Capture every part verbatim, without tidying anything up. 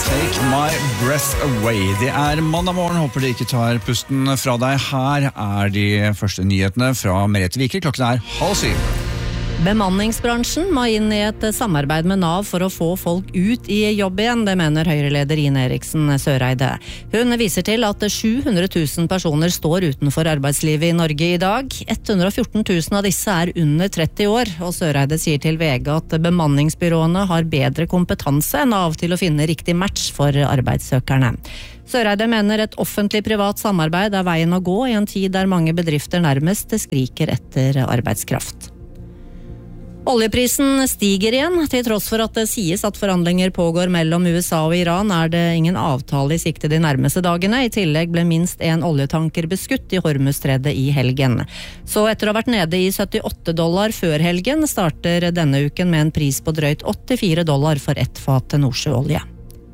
Take my breath away. Det er mandag morgen, håper de ikke tar pusten fra deg. Her er de første nyhetene fra Merete Viker. Klokken er halv syv. Bemanningsbransjen må inn i et samarbeid med Nav for å få folk ut i jobb igjen, det mener Høyre-leder Ine Eriksen Søreide. Hun viser til at sju hundre tusen personer står utenfor arbeidslivet i Norge i dag. ett hundre og fjorten tusen av disse er under tretti år, og Søreide sier til V G at bemanningsbyråene har bedre kompetanse enn Nav til å finne riktig match for arbeidssøkerne. Søreide mener et offentlig-privat samarbeid er veien å gå i en tid der mange bedrifter nærmest skriker etter arbeidskraft. Oljeprisen stiger igjen, til tross for at det sies at forhandlinger pågår mellom U S A og Iran, er det ingen avtale i sikte de nærmeste dagene. I tillegg ble minst en oljetanker beskutt i Hormuzstredet i helgen. Så etter å ha vært nede i syttiåtte dollar før helgen, starter denne uken med en pris på drøyt åttifire dollar for ett fat nordsjøolje.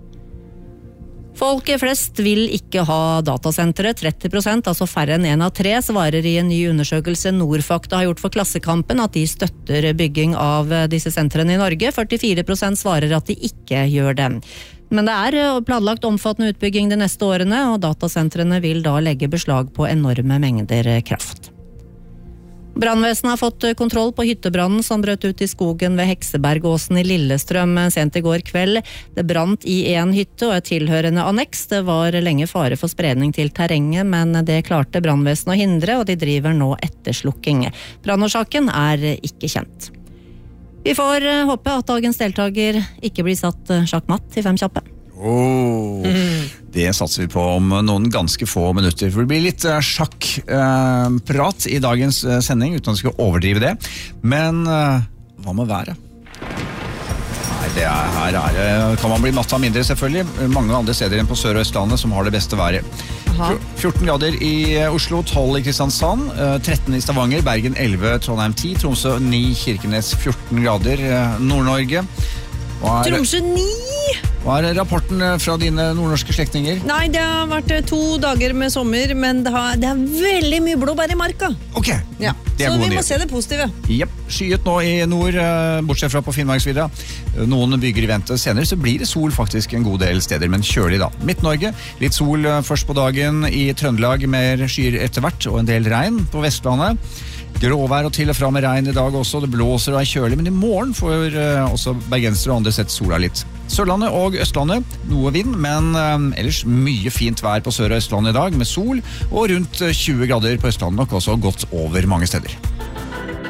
Folk flest vil ikke ha datasentere. tretti prosent, altså færre enn en av tre, svarer i en ny undersøkelse Nordfakta har gjort for Klassekampen at de støtter bygging av disse sentrene i Norge. førtifire prosent svarer at de ikke gjør det. Men det er planlagt omfattende utbygging de neste årene, og datasentrene vil da legge beslag på enorme mengder kraft. Brannvesenet har fått kontroll på hyttebrannen som brøt ut i skogen ved Heksebergåsen i Lillestrøm sent i går kveld. Det brant i en hytte og et tilhørende anneks. Det var lenge fare for spredning til terrenget, men det klarte brannvesenet å hindre, og de driver nå etterslukking. Brannårsaken er ikke kjent. Vi får håpe at dagens deltaker ikke blir satt sjakkmatt i fem kjappe. Oh, mm. Det satser vi på om noen ganske få minutter. For det blir litt sjakkprat eh, i dagens sending, uten at vi skal overdrive det. Men eh, hva med været? Nei, det er, her er det, kan man bli matt av mindre selvfølgelig. Mange andre steder enn på Sør- og Østlandet som har det beste været. Aha. fjorten grader i Oslo, tolv i Kristiansand, tretten i Stavanger, Bergen elleve, Trondheim ti, Tromsø ni, Kirkenes fjorten grader, Nord-Norge. Tromsø ni! Hva er rapporten fra dine nordnorske slektninger? Nei, det har vært to dager med sommer, men det, har, det er veldig mye blåbær i marka. Ok, ja. det er så vi nyhet. må se det positive. Jep, skyet nå i nord, bortsett fra på Finnmarksvidda. Noen bygger i vente. Senere så blir det sol faktisk en god del steder, men kjølig da. Midt-Norge, litt sol først på dagen i Trøndelag, mer skyer etter hvert, og en del regn på Vestlandet. Gråvær og til og fra med regn i dag også. Det blåser og er kjølig, men i morgen får uh, også bergensere og andre sett sola litt. Sørlandet og Østlandet, noe vind, men uh, ellers mye fint vær på Sør- og Østlandet i dag, med sol, og rundt tjue grader på Østlandet nok også godt over mange steder.